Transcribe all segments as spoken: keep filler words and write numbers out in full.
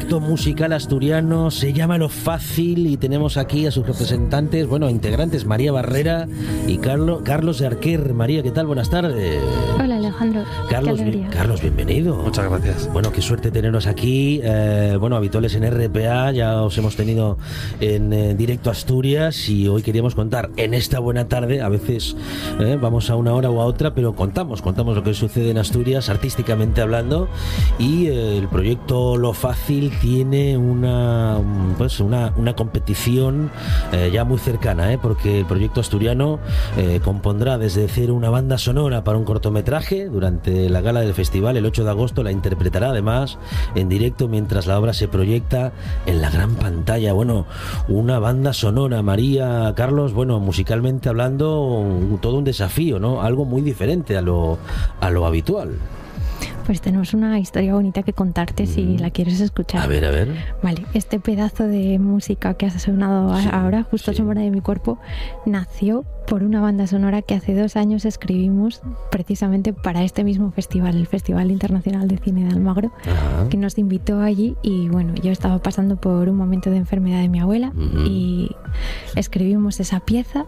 proyecto musical asturiano, se llama Lo Fácil y tenemos aquí a sus representantes, bueno, integrantes, María Barrera y Carlos, Carlos de Arquer. María, ¿qué tal? Buenas tardes. Hola, Alejandro. Carlos, bi- Carlos, bienvenido. Muchas gracias. Bueno, qué suerte teneros aquí. Eh, bueno, habituales en R P A, ya os hemos tenido en eh, directo a Asturias y hoy queríamos contar en esta buena tarde, a veces eh, vamos a una hora o a otra, pero contamos, contamos lo que sucede en Asturias, artísticamente hablando, y eh, el proyecto Lo Fácil tiene una, pues una, una competición eh, ya muy cercana, eh, porque el proyecto asturiano eh, compondrá desde cero una banda sonora para un cortometraje durante la gala del festival el ocho de agosto, la interpretará además en directo mientras la obra se proyecta en la gran pantalla. Bueno, una banda sonora, María, Carlos, bueno, musicalmente hablando, un, todo un desafío, ¿no? Algo muy diferente a lo, a lo habitual. Pues tenemos una historia bonita que contarte mm. si la quieres escuchar. A ver, a ver. Vale, este pedazo de música que has sonado sí, ahora, justo sí. Sombra de mi cuerpo, nació por una banda sonora que hace dos años escribimos precisamente para este mismo festival, el Festival Internacional de Cine de Almagro, Ajá. que nos invitó allí y bueno, yo estaba pasando por un momento de enfermedad de mi abuela uh-huh. y escribimos esa pieza.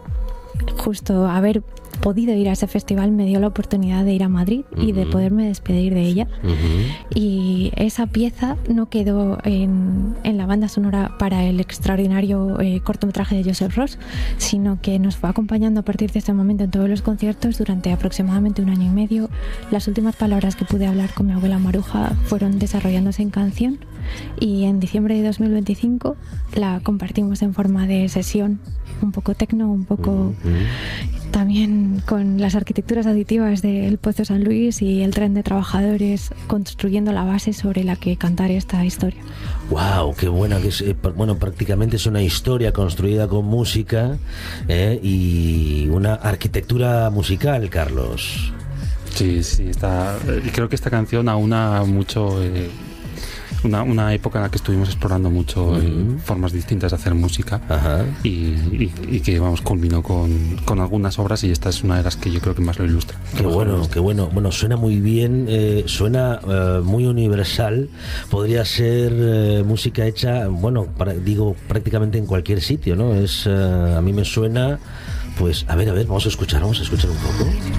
Justo haber podido ir a ese festival me dio la oportunidad de ir a Madrid uh-huh. y de poderme despedir de ella uh-huh. y esa pieza no quedó en, en la banda sonora para el extraordinario eh, cortometraje de Joseph Ross, sino que nos fue acompañando a partir de ese momento en todos los conciertos durante aproximadamente un año y medio. Las últimas palabras que pude hablar con mi abuela Maruja fueron desarrollándose en canción y en diciembre de dos mil veinticinco la compartimos en forma de sesión, un poco tecno, un poco uh-huh. también con las arquitecturas aditivas del Pozo San Luis y el tren de trabajadores construyendo la base sobre la que cantar esta historia. ¡Wow! ¡Qué buena! Que es, eh, bueno, prácticamente es una historia construida con música eh, y una arquitectura musical, Carlos. Sí, sí, está, creo que esta canción aúna mucho... Eh, Una, una época en la que estuvimos explorando mucho uh-huh. eh, formas distintas de hacer música uh-huh. y, y, y que vamos culminó con, con algunas obras y esta es una de las que yo creo que más lo ilustra. Qué bueno, qué bueno. Bueno, suena muy bien, eh, suena eh, muy universal. Podría ser eh, música hecha, bueno, para, digo prácticamente en cualquier sitio, ¿no? Es eh, a mí me suena, pues a ver, a ver, vamos a escuchar, vamos a escuchar un poco.